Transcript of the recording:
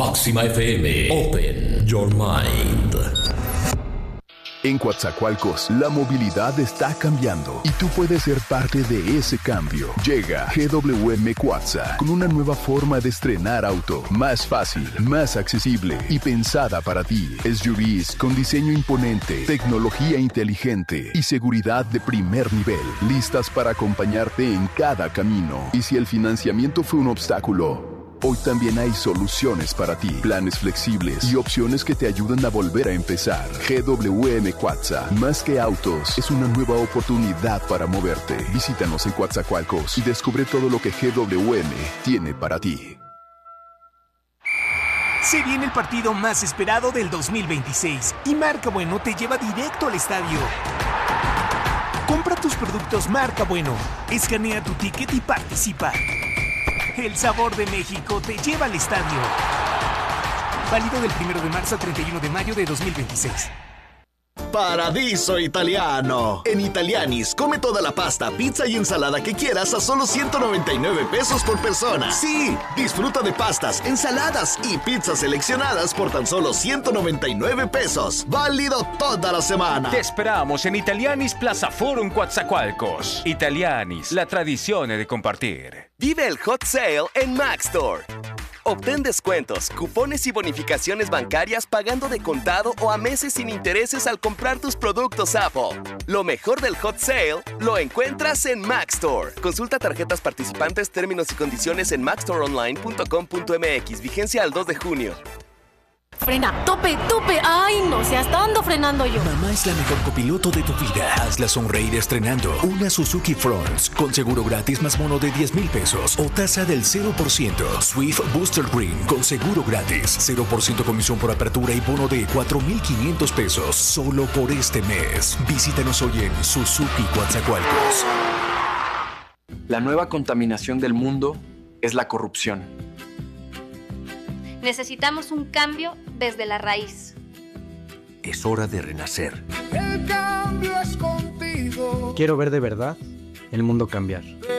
Máxima FM. Open your mind. En Coatzacoalcos, la movilidad está cambiando y tú puedes ser parte de ese cambio. Llega GWM Coatza con una nueva forma de estrenar auto, más fácil, más accesible y pensada para ti. SUVs con diseño imponente, tecnología inteligente y seguridad de primer nivel, listas para acompañarte en cada camino. Y si el financiamiento fue un obstáculo, hoy también hay soluciones para ti, planes flexibles y opciones que te ayudan a volver a empezar. GWM Coatza, más que autos, es una nueva oportunidad para moverte. Visítanos en Coatzacoalcos y descubre todo lo que GWM tiene para ti. Se viene el partido más esperado del 2026 y Marca Bueno te lleva directo al estadio. Compra tus productos Marca Bueno, escanea tu ticket y participa. El sabor de México te lleva al estadio. Válido del 1 de marzo al 31 de mayo de 2026. Paradiso Italiano. En Italianis, come toda la pasta, pizza y ensalada que quieras a solo 199 pesos por persona. Sí, disfruta de pastas, ensaladas y pizzas seleccionadas por tan solo 199 pesos. Válido toda la semana. Te esperamos en Italianis Plaza Forum Coatzacoalcos. Italianis, la tradición de compartir. Vive el Hot Sale en Maxstore. Obtén descuentos, cupones y bonificaciones bancarias pagando de contado o a meses sin intereses al comprar tus productos Apple. Lo mejor del Hot Sale lo encuentras en Maxstore. Consulta tarjetas participantes, términos y condiciones en maxstoreonline.com.mx. Vigencia al 2 de junio. Frena, tope, tope. Ay, no sé hasta dónde frenando yo. Mamá es la mejor copiloto de tu vida. Hazla sonreír estrenando una Suzuki Fronts con seguro gratis más bono de 10,000 pesos o tasa del 0%. Swift Booster Green con seguro gratis. 0% comisión por apertura y bono de 4,500 pesos solo por este mes. Visítanos hoy en Suzuki Coatzacoalcos. La nueva contaminación del mundo es la corrupción. Necesitamos un cambio desde la raíz. Es hora de renacer. El cambio es contigo. Quiero ver de verdad el mundo cambiar.